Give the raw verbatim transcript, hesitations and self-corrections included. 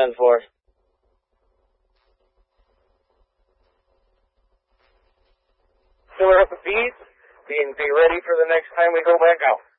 ten four. Filler up the feed. Be, be ready for the next time we go back out.